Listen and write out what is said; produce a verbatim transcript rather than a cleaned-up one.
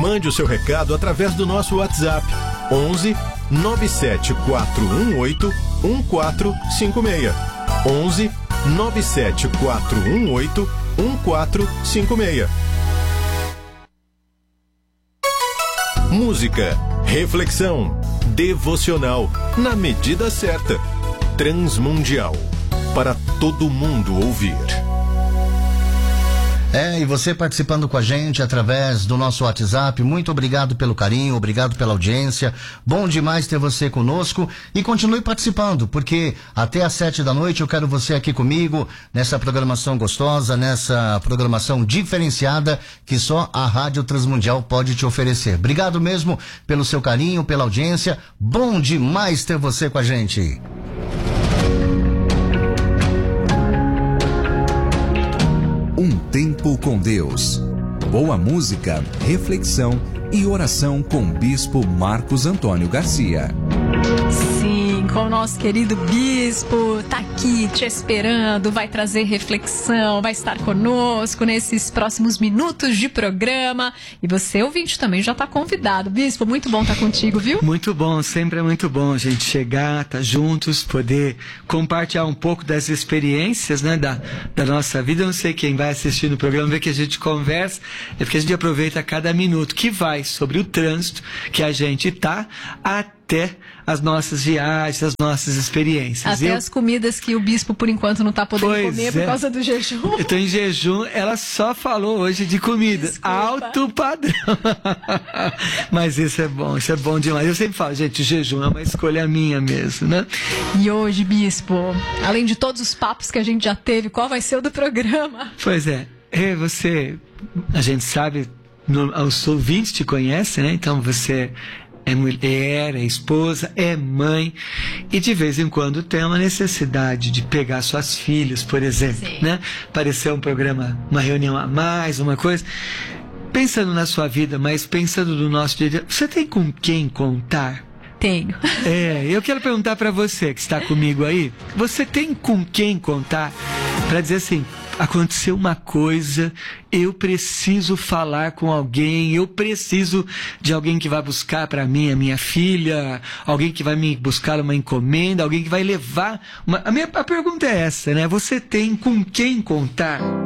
Mande o seu recado através do nosso WhatsApp onze nove sete quatro um oito um quatro cinco seis. onze nove sete quatro um oito um quatro cinco seis. Música, reflexão, devocional, na medida certa. Transmundial, para todo mundo ouvir. É, e você participando com a gente através do nosso WhatsApp, muito obrigado pelo carinho, obrigado pela audiência, bom demais ter você conosco e continue participando, porque até às sete da noite eu quero você aqui comigo, nessa programação gostosa, nessa programação diferenciada que só a Rádio Transmundial pode te oferecer. Obrigado mesmo pelo seu carinho, pela audiência, bom demais ter você com a gente. Um tempo com Deus. Boa música, reflexão e oração com Bispo Marcos Antônio Garcia. Sim, com o nosso querido bispo, tá aqui te esperando, vai trazer reflexão, vai estar conosco nesses próximos minutos de programa. E você, ouvinte, também já tá convidado. Bispo, muito bom estar contigo, viu? Muito bom, sempre é muito bom a gente chegar, estar tá juntos, poder compartilhar um pouco das experiências, né, da, da nossa vida. Eu não sei quem vai assistir no programa, ver que a gente conversa, é porque a gente aproveita cada minuto que vai sobre o trânsito que a gente tá até as nossas viagens, as nossas experiências. Até eu... as comidas que o bispo, por enquanto, não está podendo pois comer é. por causa do jejum. Eu estou em jejum, ela só falou hoje de comida. Desculpa. Alto padrão. Mas isso é bom, isso é bom demais. Eu sempre falo, gente, o jejum é uma escolha minha mesmo, né? E hoje, bispo, além de todos os papos que a gente já teve, qual vai ser o do programa? Pois é, é você, a gente sabe, no, os ouvintes te conhecem, né? Então você é mulher, é esposa, é mãe e de vez em quando tem uma necessidade de pegar suas filhas, por exemplo, Sim. né? Parecer um programa, uma reunião a mais, uma coisa. Pensando na sua vida, mas pensando no nosso dia, você tem com quem contar? Tenho. É, eu quero perguntar para você que está comigo aí, você tem com quem contar para dizer assim, aconteceu uma coisa, eu preciso falar com alguém, eu preciso de alguém que vai buscar para mim a minha filha, alguém que vai me buscar uma encomenda, alguém que vai levar uma... A minha a pergunta é essa, né? Você tem com quem contar?